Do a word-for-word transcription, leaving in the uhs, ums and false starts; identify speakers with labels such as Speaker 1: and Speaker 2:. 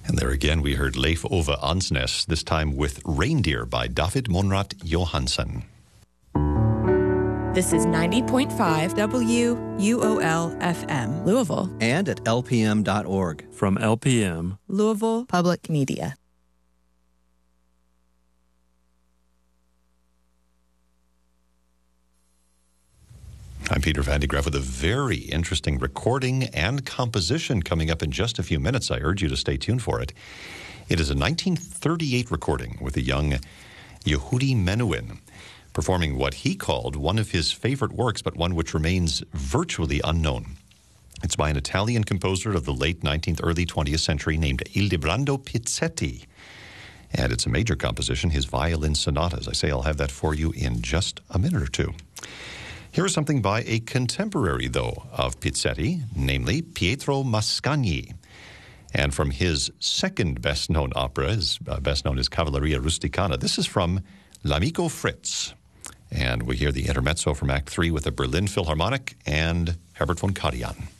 Speaker 1: And there again, we heard Leif Ove Ansnes, this time with Reindeer by David Monrad Johansson.
Speaker 2: This is ninety point five W U O L F M, Louisville.
Speaker 3: And at L P M dot org.
Speaker 4: From L P M,
Speaker 2: Louisville Public Media.
Speaker 1: I'm Peter Van de Graaff with a very interesting recording and composition coming up in just a few minutes. I urge you to stay tuned for it. It is a nineteen thirty-eight recording with a young Yehudi Menuhin performing what he called one of his favorite works, but one which remains virtually unknown. It's by an Italian composer of the late nineteenth, early twentieth century named Ildebrando Pizzetti. And it's a major composition, his violin sonata. As I say, I'll have that for you in just a minute or two. Here is something by a contemporary, though, of Pizzetti, namely Pietro Mascagni. And from his second best-known opera, his uh, best-known is Cavalleria Rusticana, this is from L'Amico Fritz. And we hear the intermezzo from Act Three with the Berlin Philharmonic and Herbert von Karajan.